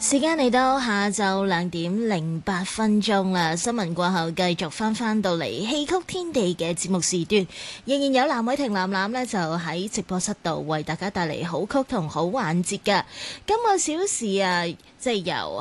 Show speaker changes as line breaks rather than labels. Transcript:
時間嚟到下晝2:08啦，新聞過後繼續翻到嚟戲曲天地嘅節目時段，仍然有藍偉霆藍藍呢就喺直播室度為大家帶嚟好曲同好環節㗎。今個小時啊，即係由